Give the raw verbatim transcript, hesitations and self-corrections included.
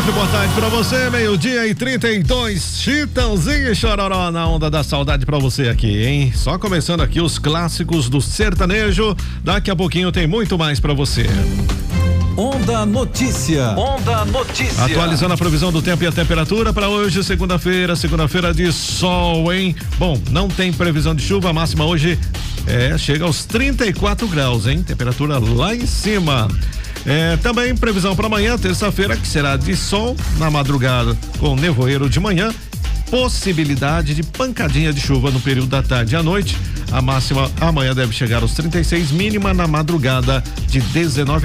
sempre boa tarde pra você, meio-dia e trinta e dois, Chitãozinho e Chororó na onda da saudade pra você aqui, hein? Só começando aqui os clássicos do sertanejo, daqui a pouquinho tem muito mais pra você. Onda Notícia. Onda Notícia. Atualizando a previsão do tempo e a temperatura para hoje, segunda-feira, segunda-feira de sol, hein? Bom, não tem previsão de chuva, a máxima hoje é, chega aos trinta e quatro graus, hein? Temperatura lá em cima. É, também previsão para amanhã, terça-feira, que será de sol na madrugada com nevoeiro de manhã, possibilidade de pancadinha de chuva no período da tarde e à noite. A máxima amanhã deve chegar aos trinta e seis, mínima na madrugada de dezenove